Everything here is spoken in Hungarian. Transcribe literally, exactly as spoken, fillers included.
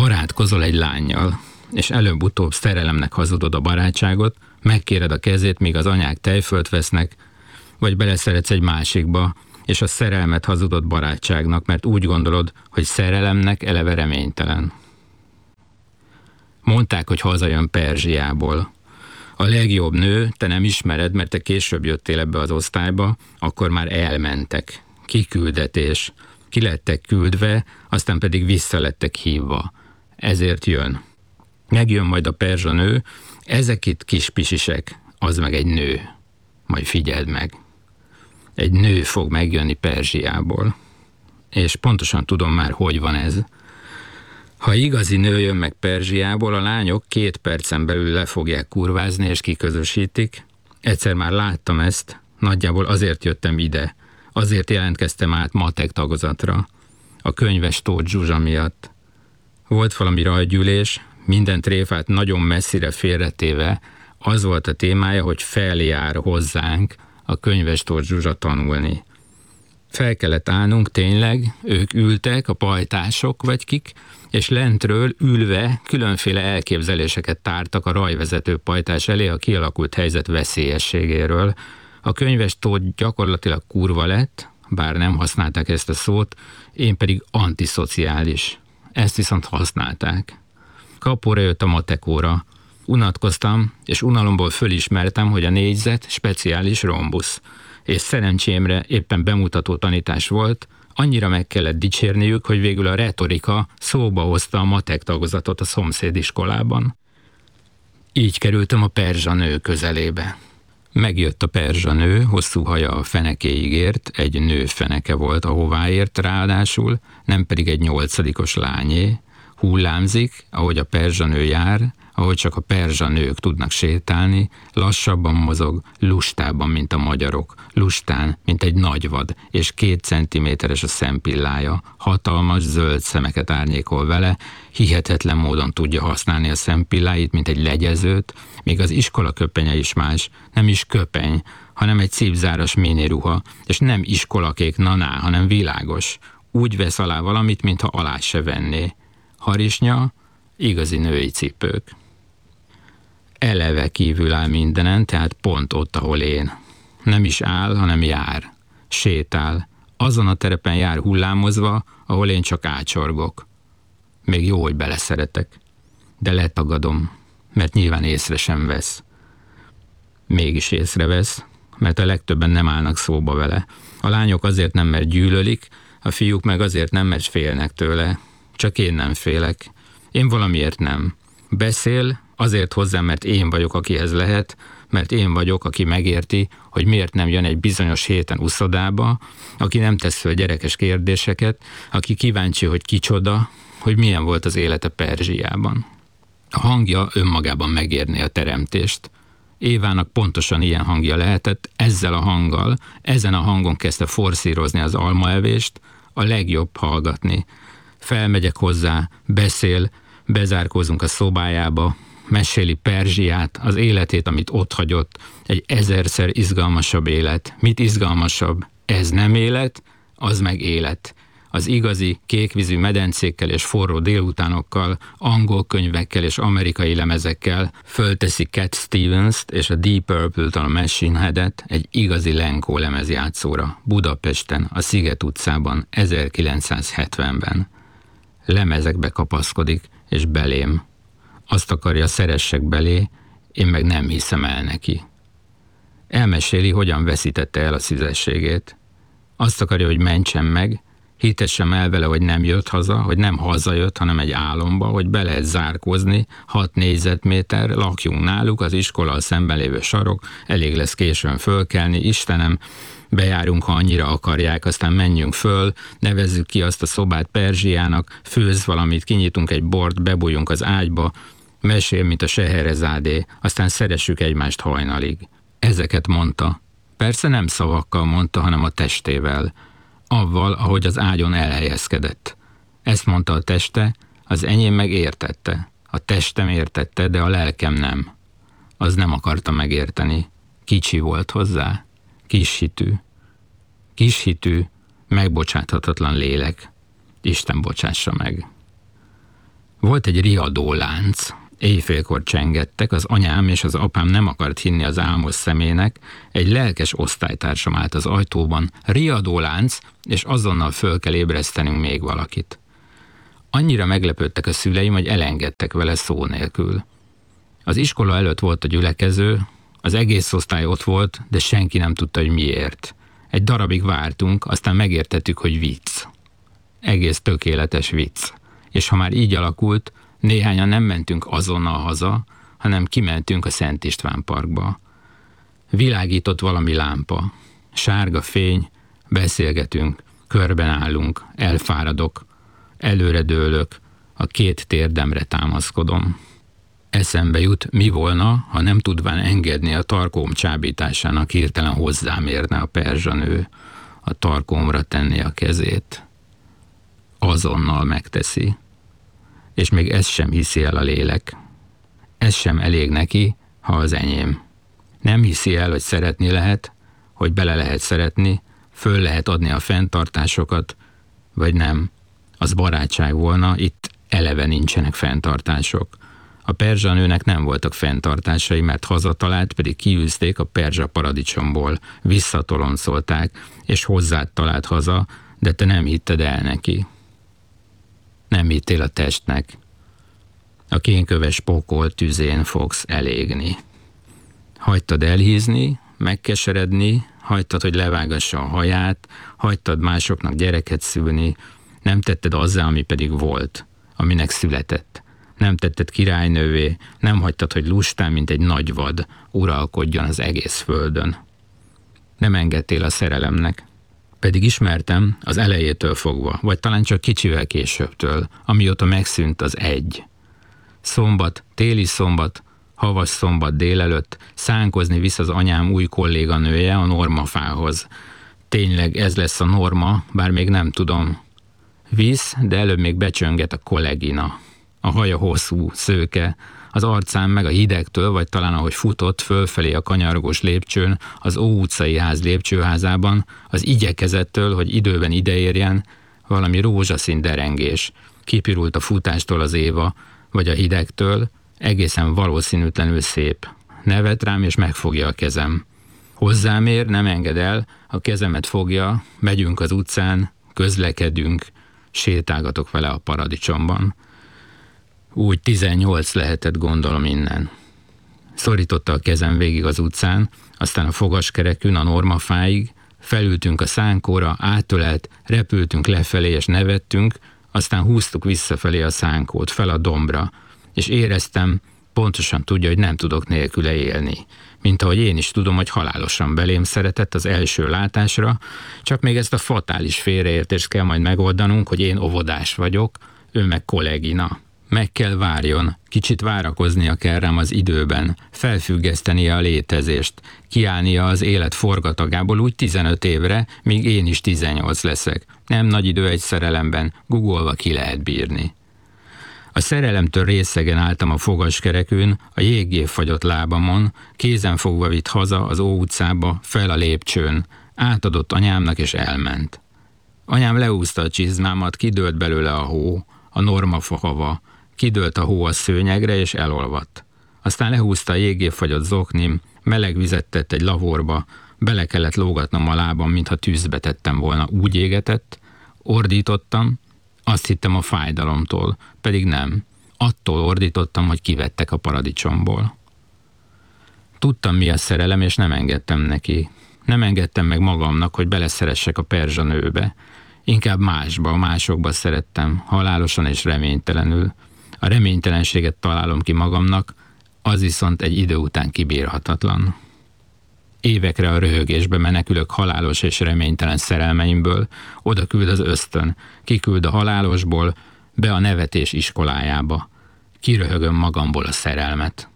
Barátkozol egy lánnyal, és előbb-utóbb szerelemnek hazudod a barátságot, megkéred a kezét, míg az anyák tejfölt vesznek, vagy beleszeretsz egy másikba, és a szerelmet hazudod barátságnak, mert úgy gondolod, hogy szerelemnek eleve reménytelen. Mondták, hogy hazajön Perzsiából. A legjobb nő, te nem ismered, mert te később jöttél ebbe az osztályba, akkor már elmentek. Kiküldetés. Ki lettek küldve, aztán pedig vissza lettek hívva. Ezért jön. Megjön majd a perzsa nő, ezek itt kis pisisek, az meg egy nő. Majd figyeld meg. Egy nő fog megjönni Perzsiából. És pontosan tudom már, hogy van ez. Ha igazi nő jön meg Perzsiából, a lányok két percen belül le fogják kurvázni és kiközösítik. Egyszer már láttam ezt, nagyjából azért jöttem ide. Azért jelentkeztem át matek tagozatra. A könyves Tóth Zsuzsa miatt. Volt valami rajgyűlés, minden tréfát nagyon messzire félretéve, az volt a témája, hogy feljár hozzánk a könyves Tóth Zsuzsa tanulni. Fel kellett állnunk tényleg, ők ültek, a pajtások vagy kik, és lentről ülve különféle elképzeléseket tártak a rajvezető pajtás elé a kialakult helyzet veszélyességéről. A könyves Tóth gyakorlatilag kurva lett, bár nem használták ezt a szót, én pedig antiszociális. Ezt viszont használták. Kapóra jött a matekóra. Unatkoztam, és unalomból fölismertem, hogy a négyzet speciális rombusz. És szerencsémre éppen bemutató tanítás volt, annyira meg kellett dicsérniük, hogy végül a retorika szóba hozta a matek tagozatot a szomszédiskolában. Így kerültem a perzsa nő közelébe. Megjött a perzsa nő, hosszú haja a fenekéig ért, egy nő feneke volt, ahová ért ráadásul, nem pedig egy nyolcadikos lányé. Hullámzik, ahogy a perzsa nő jár, ahogy csak a perzsa nők tudnak sétálni, lassabban mozog, lustában, mint a magyarok, lustán, mint egy nagyvad, és két centiméteres a szempillája, hatalmas zöld szemeket árnyékol vele, hihetetlen módon tudja használni a szempilláit, mint egy legyezőt, még az iskola köpenye is más, nem is köpeny, hanem egy szívzáras miniruha, és nem iskolakék naná, hanem világos, úgy vesz alá valamit, mintha alá se venné. Harisnya, igazi női cipők. Eleve kívül áll mindenen, tehát pont ott, ahol én. Nem is áll, hanem jár. Sétál. Azon a terepen jár hullámozva, ahol én csak ácsorgok. Még jó, hogy beleszeretek. De letagadom, mert nyilván észre sem vesz. Mégis észrevesz, mert a legtöbben nem állnak szóba vele. A lányok azért nem, mert gyűlölik, a fiúk meg azért nem, mert félnek tőle. Csak én nem félek. Én valamiért nem. Beszél, azért hozzám, mert én vagyok, akihez lehet, mert én vagyok, aki megérti, hogy miért nem jön egy bizonyos héten uszodába, aki nem tesz föl gyerekes kérdéseket, aki kíváncsi, hogy kicsoda, hogy milyen volt az élete Perzsiában. A hangja önmagában megérné a teremtést. Évának pontosan ilyen hangja lehetett, ezzel a hanggal, ezen a hangon kezdte forszírozni az almaevést, a legjobb hallgatni. Felmegyek hozzá, beszél, bezárkózunk a szobájába, meséli Perzsiát, az életét, amit ott hagyott, egy ezerszer izgalmasabb élet. Mit izgalmasabb? Ez nem élet, az meg élet. Az igazi kékvízű medencékkel és forró délutánokkal, angol könyvekkel és amerikai lemezekkel fölteszi Cat Stevens-t és a Deep Purple-től a Machine Head-et egy igazi Lenkó lemezjátszóra, Budapesten, a Sziget utcában, ezerkilencszázhetvenben. Lemezekbe kapaszkodik, és belém. Azt akarja, szeressek belé, én meg nem hiszem el neki. Elmeséli, hogyan veszítette el a szüzességét. Azt akarja, hogy mentsem meg, hitessem el vele, hogy nem jött haza, hogy nem hazajött, hanem egy álomba, hogy be lehet zárkózni, hat négyzetméter, lakjunk náluk, az iskola a szemben lévő sarok, elég lesz későn fölkelni, Istenem, bejárunk, ha annyira akarják, aztán menjünk föl, nevezzük ki azt a szobát Perzsiának, főzz valamit, kinyitunk egy bort, bebújjunk az ágyba, mesél, mint a Seherezádé, aztán szeressük egymást hajnalig. Ezeket mondta. Persze nem szavakkal mondta, hanem a testével. Avval, ahogy az ágyon elhelyezkedett. Ezt mondta a teste, az enyém meg értette. A testem értette, de a lelkem nem. Az nem akarta megérteni. Kicsi volt hozzá. Kishitű. Kishitű, megbocsáthatatlan lélek. Isten bocsássa meg. Volt egy riadólánc, éjfélkor csengettek, az anyám és az apám nem akart hinni az álmos szemének, egy lelkes osztálytársam állt az ajtóban, riadólánc, és azonnal föl kell ébresztenünk még valakit. Annyira meglepődtek a szüleim, hogy elengedtek vele szó nélkül. Az iskola előtt volt a gyülekező, az egész osztály ott volt, de senki nem tudta, hogy miért. Egy darabig vártunk, aztán megértettük, hogy vicc. Egész tökéletes vicc. És ha már így alakult, néhányan nem mentünk azonnal haza, hanem kimentünk a Szent István parkba. Világított valami lámpa. Sárga fény, beszélgetünk, körben állunk, elfáradok, előre dőlök, a két térdemre támaszkodom. Eszembe jut, mi volna, ha nem tudván engedni a tarkóm csábításának, hirtelen hozzám érne a perzsanő, a tarkómra tenni a kezét. Azonnal megteszi. És még ezt sem hiszi el a lélek. Ez sem elég neki, ha az enyém. Nem hiszi el, hogy szeretni lehet, hogy bele lehet szeretni, föl lehet adni a fenntartásokat, vagy nem. Az barátság volna, itt eleve nincsenek fenntartások. A perzsanőnek nem voltak fenntartásai, mert hazatalált, pedig kiűzték a perzsa paradicsomból, visszatoloncolták, és hozzád talált haza, de te nem hitted el neki. Nem hittél a testnek. A kénköves pokol tüzén fogsz elégni. Hagytad elhízni, megkeseredni, hagytad, hogy levágassa a haját, hagytad másoknak gyereket szülni, nem tetted azzá, ami pedig volt, aminek született. Nem tetted királynővé, nem hagytad, hogy lustán, mint egy nagy vad, uralkodjon az egész földön. Nem engedtél a szerelemnek. Pedig ismertem az elejétől fogva, vagy talán csak kicsivel későbbtől, amióta megszűnt az egy. Szombat, téli szombat, havas szombat délelőtt szánkozni visz az anyám új kolléganője a normafához. Tényleg ez lesz a norma, bár még nem tudom. Visz, de előbb még becsönget a kollégina. A haja hosszú, szőke, az arcán meg a hidegtől, vagy talán ahogy futott fölfelé a kanyargós lépcsőn, az Ó utcai ház lépcsőházában, az igyekezettől, hogy időben ideérjen, valami rózsaszín derengés. Kipirult a futástól az Éva, vagy a hidegtől, egészen valószínűtlenül szép. Nevet rám, és megfogja a kezem. Hozzám ér, nem enged el, a kezemet fogja, megyünk az utcán, közlekedünk, sétálgatok vele a paradicsomban. Úgy tizennyolc lehetett, gondolom, innen. Szorította a kezem végig az utcán, aztán a fogaskerekűn a normafáig, felültünk a szánkóra, átölelt, repültünk lefelé és nevettünk, aztán húztuk visszafelé a szánkót, fel a dombra, és éreztem, pontosan tudja, hogy nem tudok nélküle élni. Mint ahogy én is tudom, hogy halálosan belém szeretett az első látásra, csak még ezt a fatális félreértést kell majd megoldanunk, hogy én óvodás vagyok, ő meg kollégina. Meg kell várjon, kicsit várakoznia kell rám az időben, felfüggesztenie a létezést, kiállnia az élet forgatagából úgy tizenöt évre, míg én is tizennyolc leszek. Nem nagy idő egy szerelemben, guggolva ki lehet bírni. A szerelemtől részegen álltam a fogaskerekűn, a jéggé fagyott lábamon, kézen fogva vitt haza az Ó utcába, fel a lépcsőn, átadott anyámnak és elment. Anyám leúzta a csizmámat, kidőlt belőle a hó, a normafa hava, kidőlt a hó a szőnyegre és elolvadt. Aztán lehúzta a jéggé fagyott zoknim, meleg vizet tett egy lavorba, bele kellett lógatnom a lábam, mintha tűzbe tettem volna, úgy égetett, ordítottam, azt hittem a fájdalomtól, pedig nem. Attól ordítottam, hogy kivettek a paradicsomból. Tudtam, mi a szerelem, és nem engedtem neki. Nem engedtem meg magamnak, hogy beleszeressek a perzsanőbe. Inkább másba, másokba szerettem, halálosan és reménytelenül. A reménytelenséget találom ki magamnak, az viszont egy idő után kibírhatatlan. Évekre a röhögésbe menekülök halálos és reménytelen szerelmeimből, oda küld az ösztön, kiküld a halálosból, be a nevetés iskolájába. Kiröhögöm magamból a szerelmet.